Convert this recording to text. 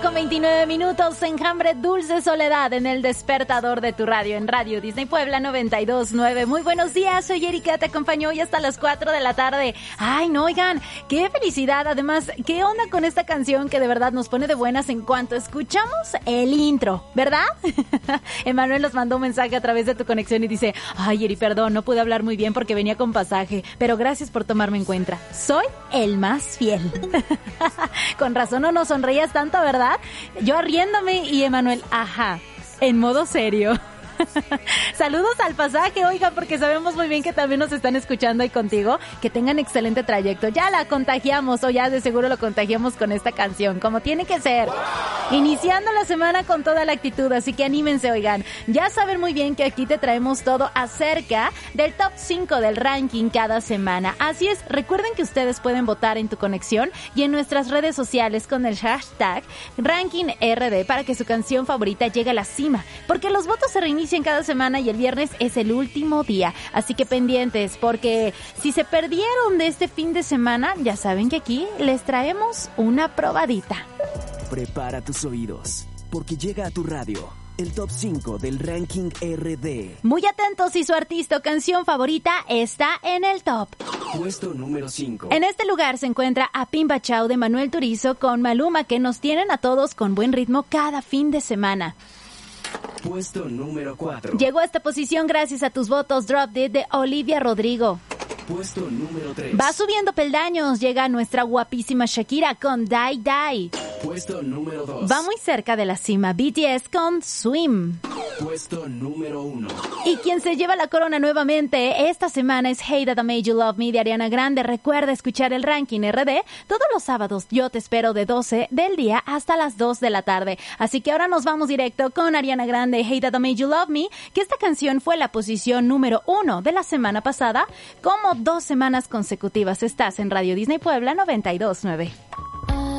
8:29, Enjambre Dulce Soledad en el despertador de tu radio, en Radio Disney Puebla 92.9. Muy buenos días, soy Erika, te acompaño hoy hasta las 4 de la tarde. Ay, no, oigan, qué felicidad. Además, ¿qué onda con esta canción que de verdad nos pone de buenas en cuanto escuchamos el intro, ¿verdad? Emanuel nos mandó un mensaje a través de tu conexión y dice: ay, Eri, perdón, no pude hablar muy bien porque venía con pasaje, pero gracias por tomarme en cuenta. Soy el más fiel. Con razón no nos sonreías tanto, ¿verdad? Yo riéndome y Emanuel, ajá, en modo serio. Saludos al pasaje, oiga, porque sabemos muy bien que también nos están escuchando ahí contigo. Que tengan excelente trayecto. Ya la contagiamos, o ya de seguro lo contagiamos con esta canción, como tiene que ser. Iniciando la semana con toda la actitud, así que anímense, oigan. Ya saben muy bien que aquí te traemos todo acerca del top 5 del ranking cada semana. Así es, recuerden que ustedes pueden votar en tu conexión y en nuestras redes sociales con el hashtag RankingRD para que su canción favorita llegue a la cima, porque los votos se reinician cada semana y el viernes es el último día, así que pendientes, porque si se perdieron de este fin de semana, ya saben que aquí les traemos una probadita. Prepara tus oídos, porque llega a tu radio el top 5 del ranking RD. Muy atentos si su artista o canción favorita está en el top. Puesto número 5. En este lugar se encuentra A Pimba Chao de Manuel Turizo con Maluma, que nos tienen a todos con buen ritmo cada fin de semana. Puesto número 4. Llegó a esta posición gracias a tus votos. Drop Dead de Olivia Rodrigo. Puesto número 3. Va subiendo peldaños, llega nuestra guapísima Shakira con Die Die. Puesto número 2. Va muy cerca de la cima, BTS con Swim. Puesto número 1. Y quien se lleva la corona nuevamente esta semana es Hey That I Made You Love Me de Ariana Grande. Recuerda escuchar el ranking RD todos los sábados. Yo te espero de 12 del día hasta las 2 de la tarde. Así que ahora nos vamos directo con Ariana Grande, Hey That I Made You Love Me, que esta canción fue la posición número 1 de la semana pasada, como 2 semanas consecutivas. Estás en Radio Disney Puebla 92.9.